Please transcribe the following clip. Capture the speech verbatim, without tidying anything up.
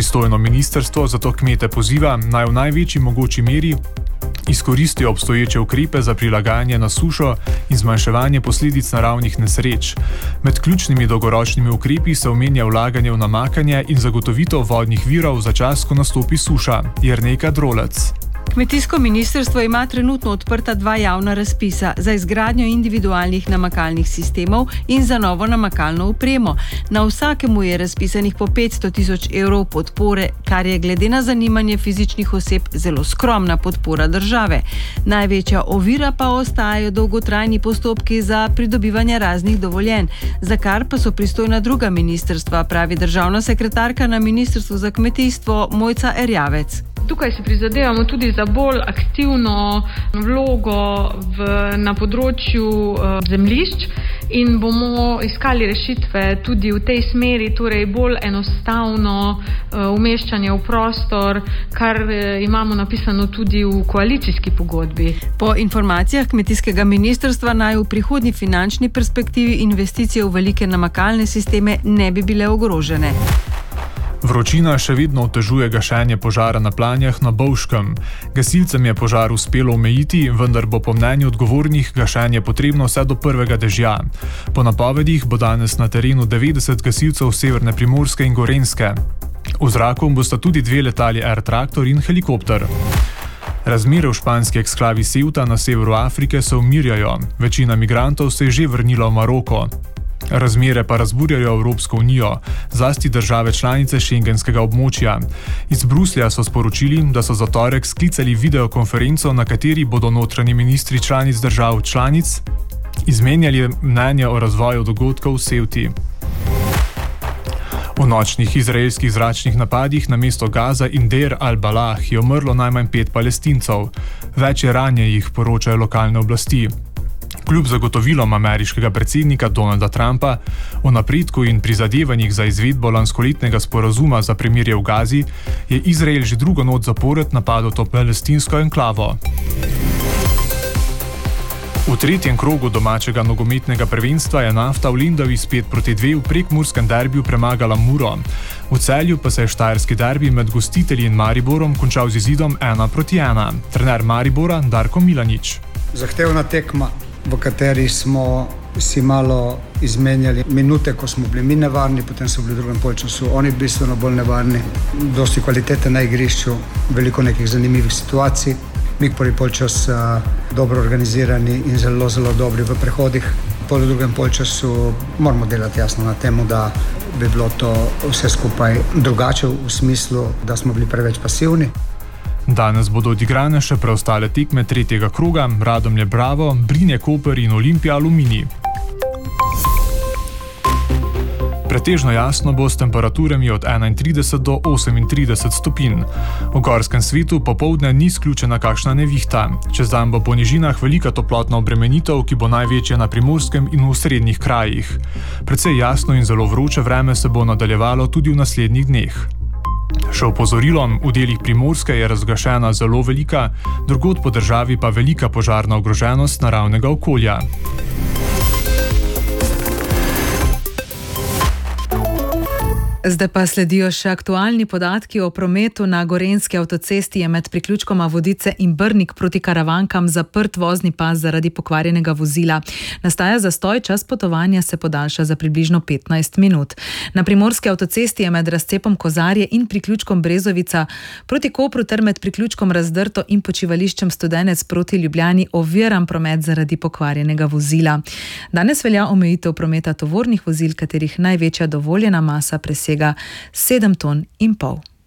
Pristojno ministrstvo zato kmete poziva, naj v največji mogoči meri izkoristijo obstoječe ukrepe za prilagajanje na sušo in zmanjševanje posledic naravnih nesreč. Med ključnimi dolgoročnimi ukrepi se omenja vlaganje v namakanje in zagotovitev vodnih virov za čas, ko nastopi suša. Jernejka Drolec. Kmetijsko ministrstvo ima trenutno odprta dva javna razpisa za izgradnjo individualnih namakalnih sistemov in za novo namakalno opremo. Na vsakemu je razpisanih po petsto tisoč evrov podpore, kar je glede na zanimanje fizičnih oseb zelo skromna podpora države. Največja ovira pa ostajajo dolgotrajni postopki za pridobivanje raznih dovoljenj, za kar pa so pristojna druga ministrstva, pravi državna sekretarka na Ministrstvu za kmetijstvo Mojca Erjavec. Tukaj si prizadevamo tudi za bolj aktivno vlogo v, na področju uh, zemljišč in bomo iskali rešitve tudi v tej smeri, torej bolj enostavno uh, umeščanje v prostor, kar uh, imamo napisano tudi v koalicijski pogodbi. Po informacijah kmetijskega ministrstva naj v prihodnji finančni perspektivi investicije v velike namakalne sisteme ne bi bile ogrožene. Vročina še vedno otežuje gašenje požara na Planjah na Bovškem. Gasilcem je požar uspelo omejiti, vendar bo po mnenju odgovornih gašenje potrebno vse do prvega dežja. Po napovedih bo danes na terenu devetdeset gasilcev severne Primorske in Gorenjske. V zraku bosta tudi dve letali Air Traktor in helikopter. Razmere v španski eksklavi Ceuta na severu Afrike se umirjajo. Večina migrantov se je že vrnila v Maroko. Razmere pa razburjajo Evropsko unijo, zlasti države članice šengenskega območja. Iz Bruslja so sporočili, da so za torek sklicali videokonferenco, na kateri bodo notranji ministri članic držav članic izmenjali mnenje o razvoju dogodkov v Ceuti. V nočnih izraelskih zračnih napadih na mesto Gaza in Deir al-Balah je umrlo najmanj pet Palestincev. Več je ranjenih, poročajo lokalne oblasti. Kljub zagotovilom ameriškega predsednika Donalda Trumpa o napredku in prizadevanjih za izvedbo lanskoletnega sporazuma za premirje v Gazi, je Izrael že drugo noč zapored napadel to palestinsko enklavo. V tretjem krogu domačega nogometnega prvenstva je Nafta v Lendavi spet proti dve v prekmurskem derbiju premagala Muro. V Celju pa se je štajerski derbi med gostitelji in Mariborom končal z izidom ena proti ena. Trener Maribora Darko Milanič. Zahtevna tekma, v kateri smo si malo izmenjali minute, ko smo bili mi nevarni, potem so bili v drugem polčasu oni bistveno bolj nevarni. Dosti kvalitete na igrišču, veliko nekih zanimivih situacij. Mi prvi polčas uh, dobro organizirani in zelo, zelo dobri v prehodih. Po drugem polčasu moramo delati jasno na temu, da bi bilo to vse skupaj drugače v smislu, da smo bili preveč pasivni. Danes bodo odigrane še preostale tekme tretjega kroga, Radomlje Bravo, Brinje Koper in Olimpija Aluminij. Pretežno jasno bo s temperaturami od enaintrideset do osemintrideset stopinj. V gorskem svetu popoldne ni izključena kakšna nevihta. Čez dan bo po nižinah velika toplotna obremenitev, ki bo največja na primorskem in v srednjih krajih. Precej jasno in zelo vroče vreme se bo nadaljevalo tudi v naslednjih dneh. Še opozorilom, v delih Primorske je razglašena zelo velika, drugod po državi pa velika požarna ogroženost naravnega okolja. Zdaj pa sledijo še aktualni podatki o prometu. Na gorenjski avtocesti je med priključkoma Vodice in Brnik proti Karavankam zaprt vozni pas zaradi pokvarjenega vozila. Nastaja zastoj, čas potovanja se podaljša za približno petnajst minut. Na primorski avtocesti je med razcepom Kozarje in priključkom Brezovica proti Kopru ter med priključkom Razdrto in počivališčem Studenec proti Ljubljani oviran promet zaradi pokvarjenega vozila. Danes velja omejitev prometa tovornih vozil, katerih največja dovoljena masa presega sedem ton in pol.